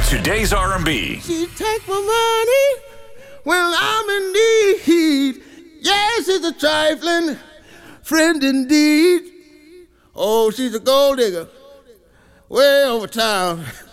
Today's R&B. She take my money when I'm in need. Yes, it's a trifling friend indeed. Oh, she's a gold digger way over town.